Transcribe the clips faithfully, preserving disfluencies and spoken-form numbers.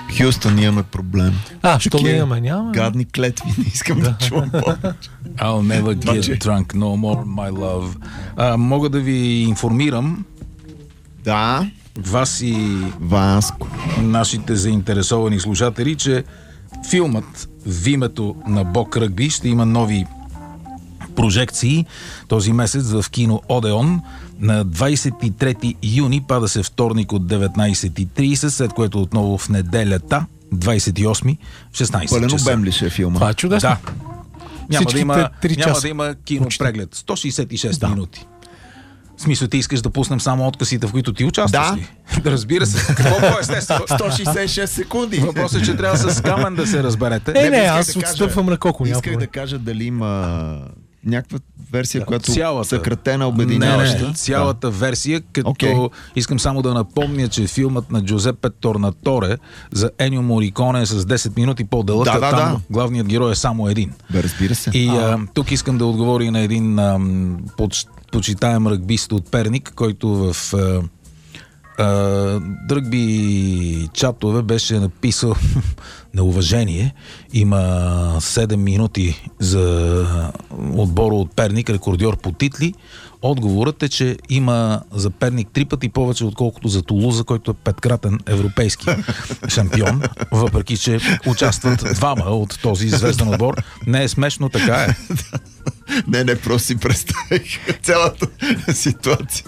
Хюстън, имаме проблем. А, що да имаме? Няма. Гадни клетви, не искам да чувам повече. I'll never get drunk no more, my love. А, мога да ви информирам. Да. Вас и Васко. Нашите заинтересовани слушатели, че филмът в името на Бог Ръгби ще има нови прожекции този месец в кино Одеон. На двадесет и трети юни, пада се вторник от деветнайсет и трийсет, след което отново в неделята, двадесет и осми, в шестнайсет Пълен часа. обем ли ще е филма? Това е чудесно. Да. Няма да, има, няма да има кинопреглед. Почти. сто шейсет и шест Да. минути. В смисъл, ти искаш да пуснем само откъсите, в които ти участваш Да. ли? Да, разбира се. Какво по-естествено? сто шейсет и шест секунди. Въпросът е, че трябва с камен да се разберете. Е, не, исках аз да кажа- отстъпвам на колко няма. Исках да кажа дали има някаква версия, Да, която цялата. съкратена, Не, обединяваща. не, цялата версия, като Okay. искам само да напомня, че филмът на Джузепе Торнаторе за Енио Мориконе е с десет минути по-дълъг, Да, а да, там да. главният герой е само един. Бе, разбира се. И а, тук искам да отговоря на един а, поч, почитаем ръгбист от Перник, който в а, а, ръгби чатове беше написал на уважение. Има седем минути за отбора от Перник, рекордьор по титли. Отговорът е, че има за Перник три пъти повече, отколкото за Тулуза, който е петкратен европейски шампион, въпреки че участват двама от този звезден отбор. Не е смешно, така е. Не, не, просто си представих цялата ситуация.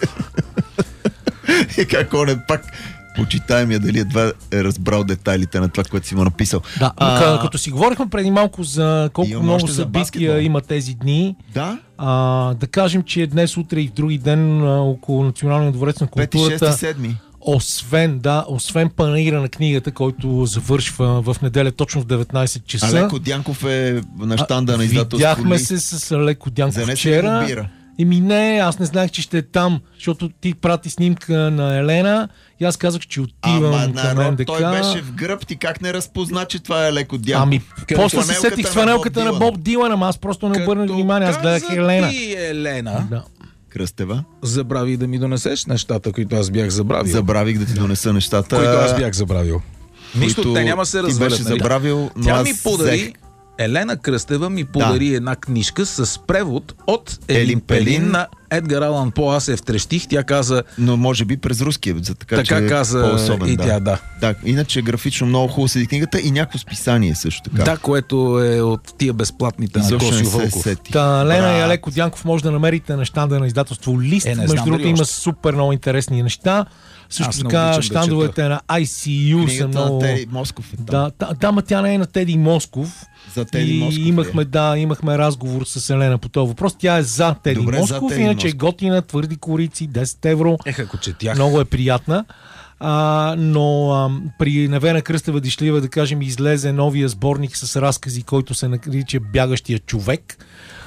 И как он е пак почитаемия, дали едва е разбрал детайлите на това, което си му написал. Да, а, като си говорихме преди малко за колко имам много още за събития баскетбол. има тези дни, Да? а, да кажем, че днес, утре и в други ден а, около Националния дворец на Пети, културата, шести, седми. освен, да, освен панаира на книгата, който завършва в неделя точно в деветнайсет часа. Алеко Дянков е на щанда на издателство. Видяхме Ли? се с Алеко Дянков Занесе ли вчера. го бира? Еми не, аз не знаех, че ще е там, защото ти прати снимка на Елена и аз казах, че отивам Ама към народ, НДК. той беше в гръб, ти как не разпозна, че това е Алеко Дянков? Ами, после се Фланелката сетих с на фанелката Боб на Дилан. Боб Дилан, ама аз просто не обърнах Като внимание, аз гледах каза Елена. ти, Елена, Да. Кръстева. забрави да ми донесеш нещата, които аз бях забравил. Забравих да ти донеса нещата. Които аз бях забравил. Нищо, които те няма да се ти развалят. беше нали? забравил, но Тя аз ми подари, взех. Елена Кръстева ми подари една книжка с превод от Елин, Елин Пелин, Пелин на Едгар Алан По. Аз се втрещих, тя каза, Но може би през руския, за така, така че каза е по-особен. и да. тя, да. Да, иначе графично много хубаво седи книгата и някакво списание също така. Да, което е от тия безплатните на Изобщо Косио не се Вълков. сети. Та, Лена Брат. и Алеко Дянков може да намерите на щанда на издателство Лист. Е, не Между знам другото дали има още. супер много интересни неща. Също Аз не така обичам да щандовете на Ай Си Ю са Книгата много... на Тери Москов е там. Да, да, да, ма тя не е на Теди Москов. За Теди и Москов имахме, е. да, имахме разговор с Елена по този въпрос. Тя е за Теди Добре, за Москов, Теди иначе е Москов. готина, твърди корици, десет евро. Ех, ако четях. Много е приятна. А, но а, при Невена Кръстева Дишлива, да кажем, излезе новия сборник с разкази, който се нарича Бягащия човек.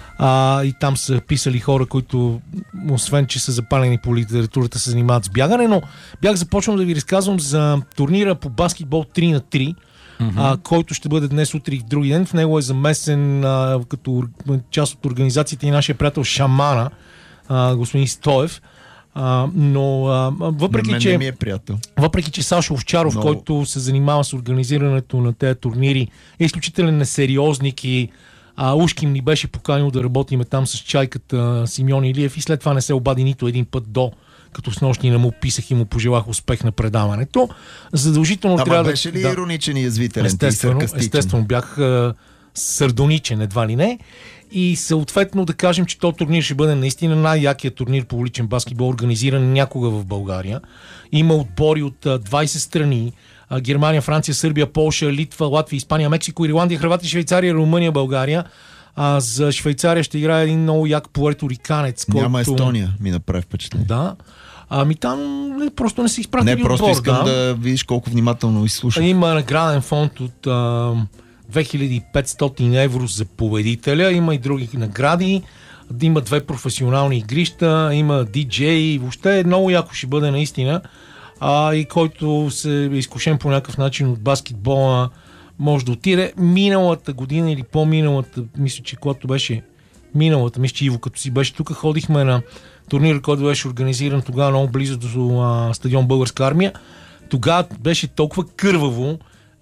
А, и там са писали хора, които, освен че са запалени по литературата, се занимават с бягане, но бях започнал да ви разказвам за турнира по баскетбол три на три, mm-hmm. а, който ще бъде днес, утре и в други ден. В него е замесен а, като част от организацията и нашия приятел Шамана, а, господин Стоев. А, но а, въпреки, На мен че... не ми е приятел. Въпреки, че Сашо Овчаров, Много. който се занимава с организирането на тези турнири, е изключителен несериозник и а, ушким ни беше поканил да работиме там с чайката Симеон Илиев и след това не се обади нито един път до, като с нощи не му писах и му пожелах успех на предаването. Задължително Ама трябва беше да... ли да, ироничен и язвителен? естествено, и саркастичен? естествено бях а, сардоничен, едва ли не. И съответно да кажем, че този турнир ще бъде наистина най-якият турнир по уличен баскетбол, организиран някога в България. Има отбори от а, двайсет страни. А, Германия, Франция, Сърбия, Полша, Литва, Латвия, Испания, Мексико, Ирландия, Хърватия, Швейцария, Румъния, България. А, за Швейцария ще играе един много як пуерториканец, който... Няма Естония, ми направи впечатление. Да. Ами там не, просто не са изпратили Не, просто отбор. искам да. да видиш колко внимателно изслушах. Има награден фонд от а, две хиляди и петстотин евро за победителя. Има и други награди. Има две професионални игрища. Има диджей. Въобще много яко ще бъде наистина. А, и който се е изкушен по някакъв начин от баскетбола, може да отиде. Миналата година или по-миналата, мисля, че когато беше миналата, мисля, че Иво като си беше тук, ходихме на турнир, който беше организиран тогава много близо до а, стадион Българска армия. Тогава беше толкова кърваво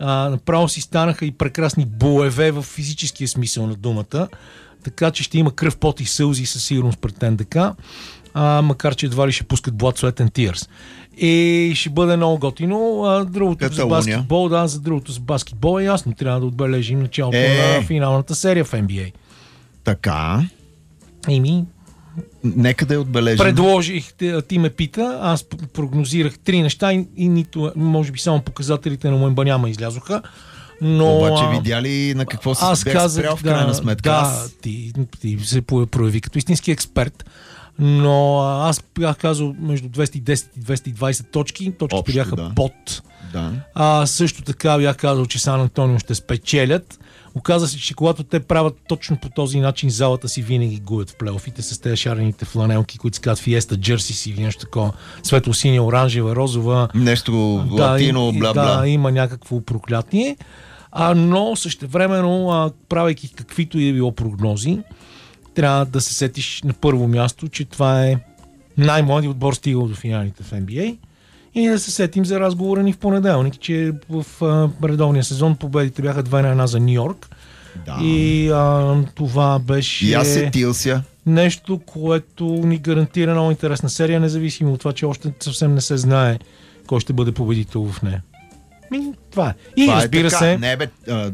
А, направо си станаха и прекрасни боеве в физическия смисъл на думата. Така че ще има кръв, пот и сълзи със сигурност пред НДК. А, макар че едва ли ще пускат Blood, Sweat and Tears. И ще бъде много готино. А, другото Каталуния. за баскетбол, да, за другото за баскетбол е ясно. Трябва да отбележим началото Е. на финалната серия в Н Б А. Така. Ими, Нека да я отбележим. предложих, те- ти ме пита, аз п- прогнозирах три неща и, и нито, може би само показателите на Муембаняма излязоха. Но Обаче а, видя ли на какво си аз бях казах, спрял в да, крайна сметка? да, Аз... ти, ти се прояви като истински експерт. Но а, аз бях казал между двеста и десет и двеста и двадесет точки. Точките Общо, бяха да. под. Да. А, също така бях казал, че Сан Антонио ще спечелят. Оказа се, че когато те правят точно по този начин, залата си винаги губят в плейофите с тези шарените фланелки, които се казват Фиеста, Джерсис или нещо такова. Светло-синя, оранжева, розова. Нещо Да, латино, и- бла-бла. Да, има някакво проклятие. А, но същевременно, а, правейки каквито и да било прогнози, трябва да се сетиш на първо място, че това е най-младият отбор стигал до финалите в Н Б А. И да се сетим за разговора ни в понеделник, че в а, редовния сезон победите бяха две на една за Ню Йорк. Да. И а, това беше И аз сетил ся. нещо, което ни гарантира много интересна серия, независимо от това, че още съвсем не се знае кой ще бъде победител в нея. Ми, това е. И Това разбира е така. се, Не, бе, а,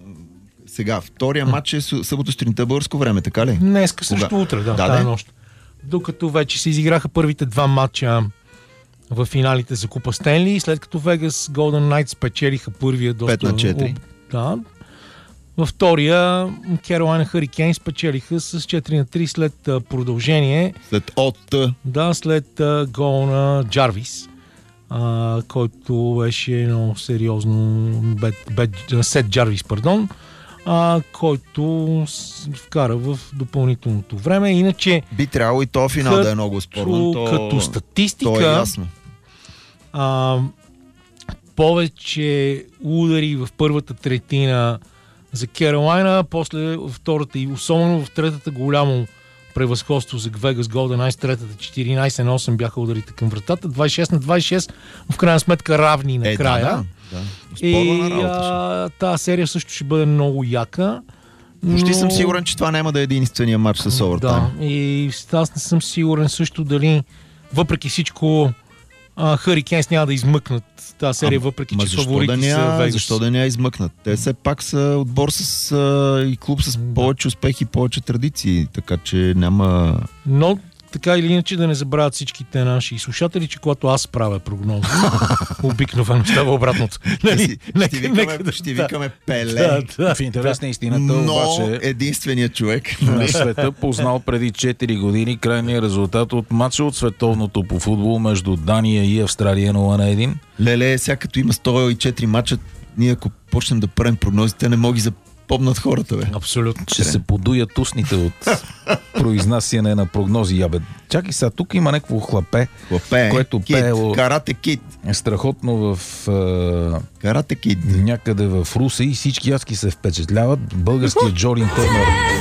сега, втория матч е су- събота сутринта българско време, така ли? днеска срещу утре, да, Да, тази да. нощ. Докато вече се изиграха първите два матча в финалите за Купа Стенли, след като Vegas Golden Knights спечелиха първия доста... пет на четири. об- Да. Във втория Carolina Hurricanes спечелиха с четири на три след а, продължение. След от... Да, след а, гол на Джарвис, а, който беше много сериозно бед, бед, Сет Джарвис, пардон, а, който с- вкара в допълнителното време. Иначе Би трябвало и то финал Като- да е много спорно. То, като статистика, то е ясно. а, повече удари в първата третина за Керолайна, после във втората и особено в третата голямо превъзходство за Vegas Golden Knights, третата четиринадесет на осем бяха ударите към вратата, двадесет и шест на двадесет и шест, в крайна сметка равни Е, накрая. да, да. да. И Спорна работа. а, тази серия също ще бъде много яка. Почти но- съм сигурен, че това няма да е единствения матч с овертайм. Да, и аз не съм сигурен също дали въпреки всичко Хърикенс няма да измъкнат тази серия, въпреки Ма че защо фаворити да са ня, Вегас. защо да не я измъкнат? Те все пак са отбор с а, и клуб с повече успехи и повече традиции, така че няма... Но така или иначе да не забравят всичките наши слушатели, че когато аз правя прогнози, обикновено става обратното. Ще, си, Нека- ще, викаме, нека да- ще да. викаме Пеле, Да, да. В интерес на истината, но обаче, единственият човек. на света познал преди четири години крайния резултат от матча от световното по футбол между Дания и Австралия нула на едно. Леле, сега като има сто и четири мача, ние ако почнем да правим прогнозите, не могат да запомнат хората, бе. Абсолютно. Ще се подуят устните от произнасяне на прогнози. Ябе, чакай сега, тук има някакво хлапе, Хлапе, което кит, пеело карате кит, е страхотно в е, карате кит. някъде в Русе и всички яски се впечатляват. Българският Джорин Търнър